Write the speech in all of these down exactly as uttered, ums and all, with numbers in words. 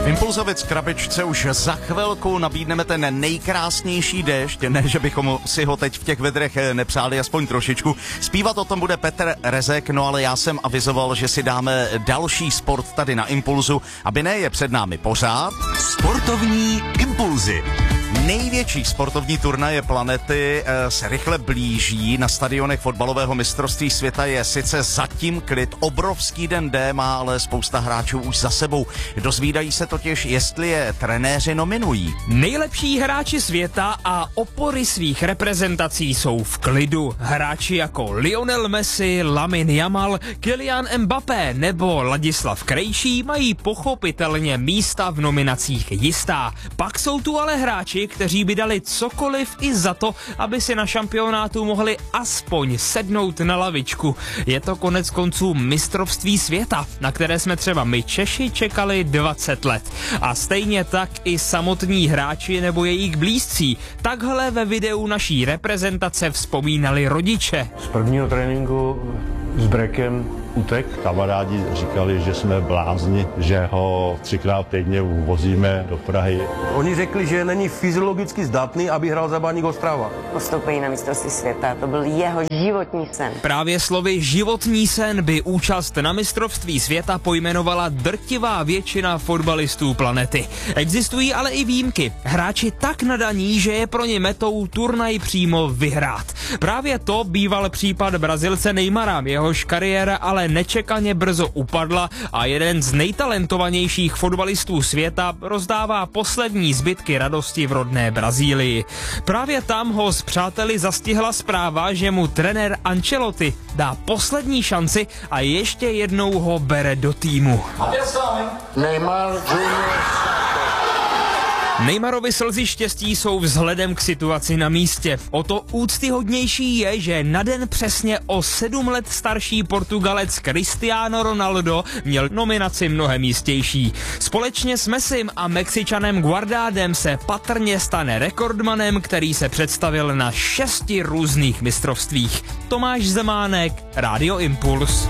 Impulzovic Krabičce už za chvilku nabídneme ten nejkrásnější déšť, ne, že bychom si ho teď v těch vedrech nepřáli aspoň trošičku. Zpívat o tom bude Petr Rezek, no ale já jsem avizoval, že si dáme další sport tady na Impulzu, aby ne je před námi pořád. Sportovní impulzy. Největší sportovní turnaje planety e, se rychle blíží. Na stadionech fotbalového mistrovství světa je sice zatím klid, obrovský den D má ale spousta hráčů už za sebou. Dozvídají se totiž, jestli je trenéři nominují. Nejlepší hráči světa a opory svých reprezentací jsou v klidu. Hráči jako Lionel Messi, Lamin Jamal, Kylian Mbappé nebo Ladislav Krejčí mají pochopitelně místa v nominacích jistá. Pak jsou tu ale hráči, kteří by dali cokoliv i za to, aby si na šampionátu mohli aspoň sednout na lavičku. Je to konec konců mistrovství světa, na které jsme třeba my Češi čekali dvacet let. A stejně tak i samotní hráči nebo jejich blízcí. Takhle ve videu naší reprezentace vzpomínali rodiče. Z prvního tréninku s brekem utek. Kamarádi říkali, že jsme blázni, že ho třikrát týdně vozíme do Prahy. Oni řekli, že není fyziologicky zdatný, aby hrál za Baník Ostrava. Postoupení na mistrovství světa, to byl jeho životní sen. Právě slovy životní sen by účast na mistrovství světa pojmenovala drtivá většina fotbalistů planety. Existují ale i výjimky. Hráči tak nadaní, že je pro ně metou turnaj přímo vyhrát. Právě to býval případ Brazilce Neymara, jehož kariéra ale nečekaně brzo upadla a jeden z nejtalentovanějších fotbalistů světa rozdává poslední zbytky radosti v rodné Brazílii. Právě tam ho s přáteli zastihla zpráva, že mu trenér Ancelotti dá poslední šanci a ještě jednou ho bere do týmu. Neymar junior Neymarovi slzy štěstí jsou vzhledem k situaci na místě. O to úctyhodnější je, že na den přesně o sedm let starší Portugalec Cristiano Ronaldo měl nominaci mnohem jistější. Společně s Messim a Mexičanem Guardádem se patrně stane rekordmanem, který se představil na šesti různých mistrovstvích. Tomáš Zemánek, Rádio Impuls.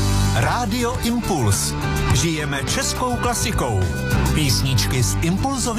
Rádio Impuls. Žijeme českou klasikou. Písničky z Impulzových